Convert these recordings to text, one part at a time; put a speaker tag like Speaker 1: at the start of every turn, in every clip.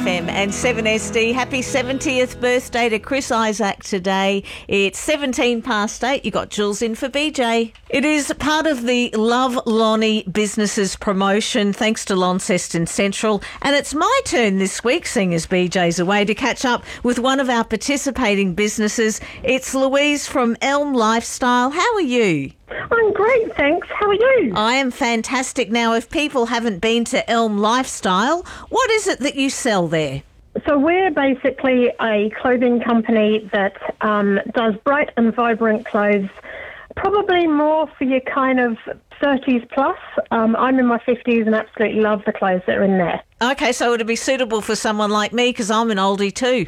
Speaker 1: FM and 7SD. Happy 70th birthday to Chris Isaac today. It's 17 past 8. You got Jules in for BJ. It is part of the Love Lonnie Businesses promotion, thanks to Launceston Central. And it's my turn this week, seeing as BJ's away, to catch up with one of our participating businesses. It's Louise from Elm Lifestyle. How are you?
Speaker 2: I'm great, thanks. How are you?
Speaker 1: I am fantastic. Now, if people haven't been to Elm Lifestyle, what is it that you sell there?
Speaker 2: So we're basically a clothing company that does bright and vibrant clothes, probably more for your kind of 30s plus. I'm in my 50s and absolutely love the clothes that are in there.
Speaker 1: Okay, so it'd be suitable for someone like me because I'm an oldie too.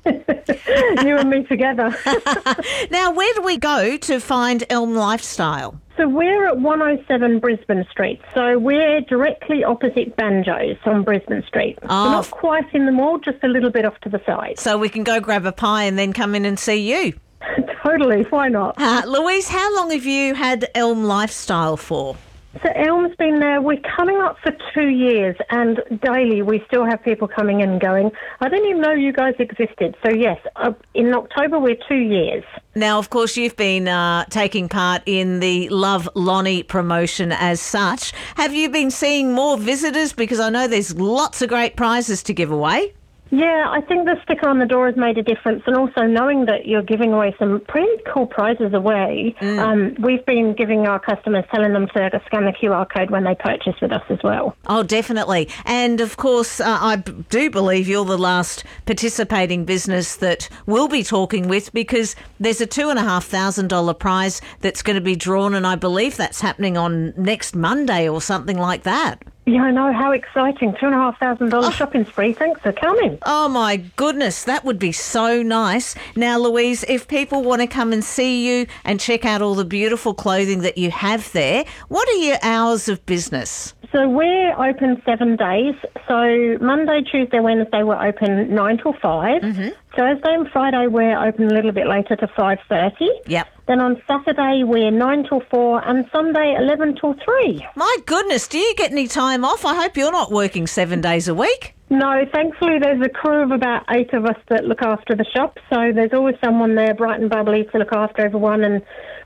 Speaker 2: You and me together.
Speaker 1: Now, where do we go to find Elm Lifestyle?
Speaker 2: So we're at 107 Brisbane Street. So we're directly opposite Banjo's on Brisbane Street.
Speaker 1: Oh.
Speaker 2: We're not quite in the mall, just a little bit off to the side.
Speaker 1: So we can go grab a pie and then come in and see you.
Speaker 2: Totally, why not?
Speaker 1: Louise, how long have you had Elm Lifestyle for?
Speaker 2: So Elm's been there, we're coming up for 2 years, and daily we still have people coming in and going, I didn't even know you guys existed. So yes, in October we're 2 years.
Speaker 1: Now, of course, you've been taking part in the Love Lonnie promotion as such. Have you been seeing more visitors? Because I know there's lots of great prizes to give away.
Speaker 2: Yeah, I think the sticker on the door has made a difference, and also knowing that you're giving away some pretty cool prizes away. We've been giving our customers, telling them to scan the QR code when they purchase with us as well.
Speaker 1: Oh, definitely. And, of course, I do believe you're the last participating business that we'll be talking with, because there's a $2,500 prize that's going to be drawn, and I believe that's happening on next Monday or something like that.
Speaker 2: Yeah, I know. How exciting. $2,500 shopping spree. Thanks for coming.
Speaker 1: Oh, my goodness. That would be so nice. Now, Louise, if people want to come and see you and check out all the beautiful clothing that you have there, what are your hours of business?
Speaker 2: So we're open 7 days. So Monday, Tuesday, Wednesday, we're open 9 till 5.
Speaker 1: Mm-hmm.
Speaker 2: Thursday and Friday, we're open a little bit later to 5:30.
Speaker 1: Yep.
Speaker 2: Then on Saturday, we're 9 till 4, and Sunday, 11 till 3.
Speaker 1: My goodness, do you get any time off? I hope you're not working 7 days a week.
Speaker 2: No, thankfully there's a crew of about 8 of us that look after the shop, so there's always someone there bright and bubbly to look after everyone. And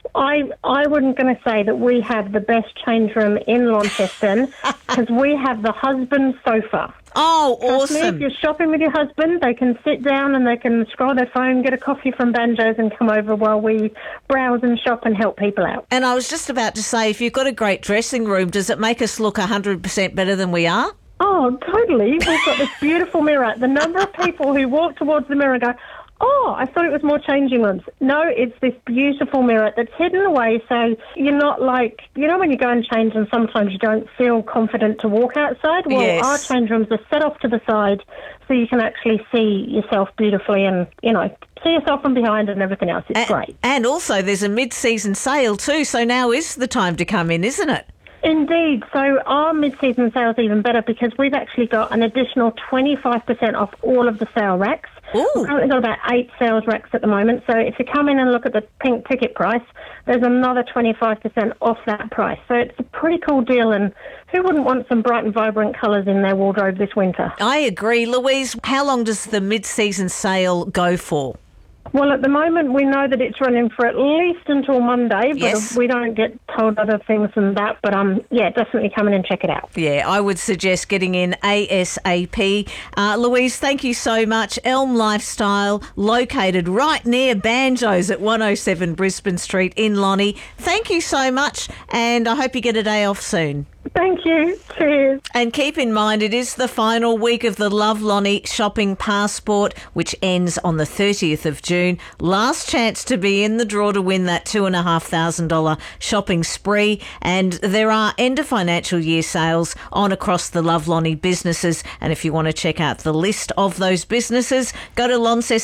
Speaker 2: I wasn't going to say that we have the best change room in Launceston because we have the husband sofa.
Speaker 1: Oh,
Speaker 2: Trust me,
Speaker 1: awesome.
Speaker 2: if you're shopping with your husband, they can sit down and they can scroll their phone, get a coffee from Banjo's and come over while we browse and shop and help people out.
Speaker 1: And I was just about to say, if you've got a great dressing room, does it make us look 100% better than we are?
Speaker 2: Oh, totally. We've got this beautiful mirror. The number of people who walk towards the mirror and go, oh, I thought it was more changing rooms. No, it's this beautiful mirror that's hidden away, so you're not like, you know when you go and change and sometimes you don't feel confident to walk outside? Well,
Speaker 1: Yes.
Speaker 2: Our change rooms are set off to the side so you can actually see yourself beautifully and, you know, see yourself from behind and everything else. It's great.
Speaker 1: And also there's a mid-season sale too, so now is the time to come in, isn't it?
Speaker 2: Indeed. So our mid-season sale is even better because we've actually got an additional 25% off all of the sale racks.
Speaker 1: Ooh.
Speaker 2: We've currently got about 8 sales racks at the moment. So if you come in and look at the pink ticket price, there's another 25% off that price. So it's a pretty cool deal. And who wouldn't want some bright and vibrant colours in their wardrobe this winter?
Speaker 1: I agree. Louise, how long does the mid-season sale go for?
Speaker 2: Well, at the moment, we know that it's running for at least until Monday, but
Speaker 1: Yes.
Speaker 2: we don't get told other things than that. But, yeah, definitely come in and check it out.
Speaker 1: Yeah, I would suggest getting in ASAP. Louise, thank you so much. Elm Lifestyle, located right near Banjo's at 107 Brisbane Street in Lonnie. Thank you so much, and I hope you get a day off soon.
Speaker 2: Thank you. Cheers.
Speaker 1: And keep in mind, it is the final week of the Love Lonnie Shopping Passport, which ends on the 30th of June. Last chance to be in the draw to win that $2,500 shopping spree. And there are end of financial year sales on across the Love Lonnie businesses. And if you want to check out the list of those businesses, go to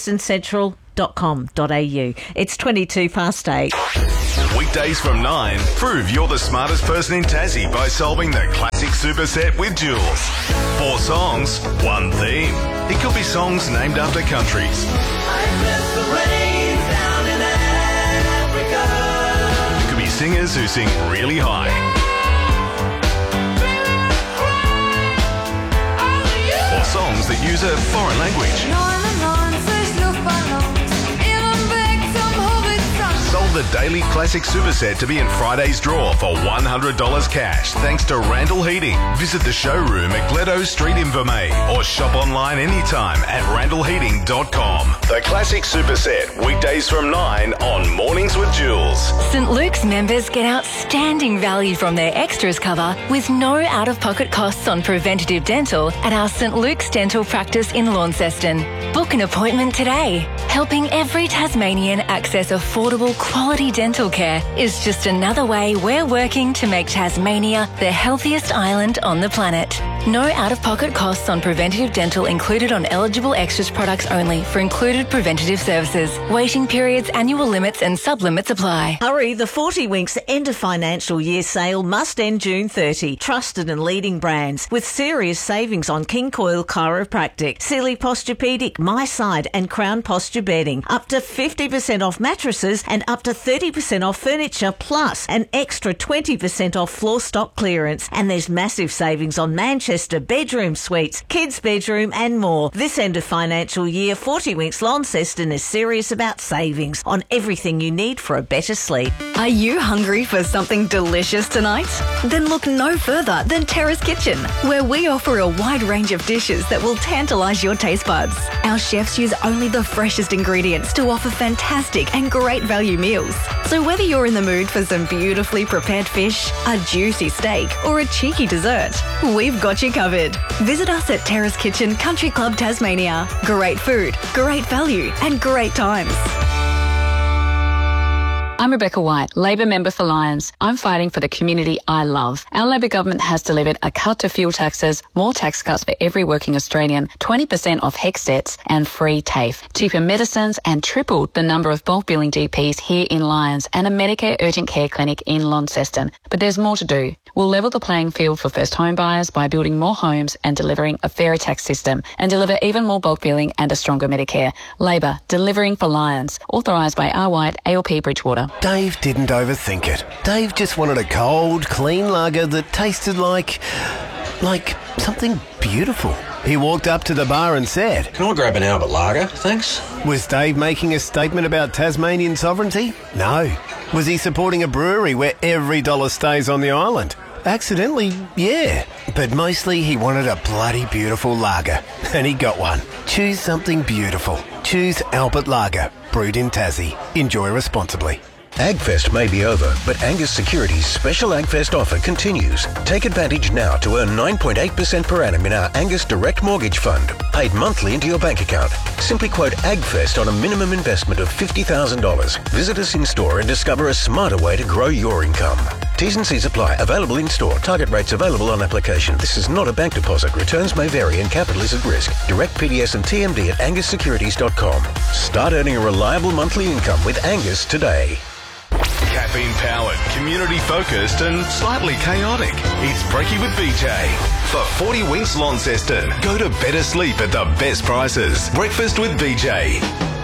Speaker 1: launcestoncentral.com.au. It's 22 past 8.
Speaker 3: Weekdays from 9. Prove you're the smartest person in Tassie by solving the classic superset with Jules. 4 songs, 1 theme. It could be songs named after countries. It could be singers who sing really high. Or songs songs that use a foreign language. Sold the Daily Classic Superset to be in Friday's draw for $100 cash thanks to Randall Heating. Visit the showroom at Gledo Street in Vermey or shop online anytime at randallheating.com. The Classic Superset, weekdays from 9 on Mornings with Jules.
Speaker 4: St Luke's members get outstanding value from their extras cover with no out-of-pocket costs on preventative dental at our St Luke's Dental Practice in Launceston. Book an appointment today. Helping every Tasmanian access affordable quality dental care is just another way we're working to make Tasmania the healthiest island on the planet. No out-of-pocket costs on preventative dental included on eligible extras products only for included preventative services. Waiting periods, annual limits and sub-limits apply.
Speaker 1: Hurry, the 40 Winks end of financial year sale must end June 30. Trusted and leading brands with serious savings on King Coil Chiropractic, Sealy Posturepedic, My Side and Crown Posture Bedding. Up to 50% off mattresses and up to 30% off furniture plus an extra 20% off floor stock clearance. And there's massive savings on Manchester bedroom suites, kids bedroom and more. This end of financial year, 40 Winks Launceston is serious about savings on everything you need for a better sleep.
Speaker 5: Are you hungry for something delicious tonight? Then look no further than Terrace Kitchen, where we offer a wide range of dishes that will tantalise your taste buds. Our chefs use only the freshest ingredients to offer fantastic and great value meals. So whether you're in the mood for some beautifully prepared fish, a juicy steak or a cheeky dessert, we've got you covered. Visit us at Terrace Kitchen Country Club Tasmania. Great food, great value and great times.
Speaker 6: I'm Rebecca White, Labor member for Lyons. I'm fighting for the community I love. Our Labor government has delivered a cut to fuel taxes, more tax cuts for every working Australian, 20% off HECS debts and free TAFE, cheaper medicines and tripled the number of bulk billing GPs here in Lyons and a Medicare urgent care clinic in Launceston. But there's more to do. We'll level the playing field for first home buyers by building more homes and delivering a fairer tax system and deliver even more bulk billing and a stronger Medicare. Labor, delivering for Lyons. Authorised by R. White, ALP Bridgewater.
Speaker 7: Dave didn't overthink it. Dave just wanted a cold, clean lager that tasted like something beautiful. He walked up to the bar and said,
Speaker 8: "Can I grab an Albert Lager, thanks?"
Speaker 7: Was Dave making a statement about Tasmanian sovereignty? No. Was he supporting a brewery where every dollar stays on the island? Accidentally, yeah. But mostly he wanted a bloody beautiful lager. And he got one. Choose something beautiful. Choose Albert Lager. Brewed in Tassie. Enjoy responsibly.
Speaker 9: AgFest may be over, but Angus Securities' special AgFest offer continues. Take advantage now to earn 9.8% per annum in our Angus Direct Mortgage Fund, paid monthly into your bank account. Simply quote AgFest on a minimum investment of $50,000. Visit us in store and discover a smarter way to grow your income. T's and C's apply. Available in store. Target rates available on application. This is not a bank deposit. Returns may vary and capital is at risk. Direct PDS and TMD at angussecurities.com. Start earning a reliable monthly income with Angus today.
Speaker 3: Caffeine powered, community focused and slightly chaotic. It's Brekkie with BJ. For 40 Winks Launceston, go to better sleep at the best prices. Breakfast with BJ.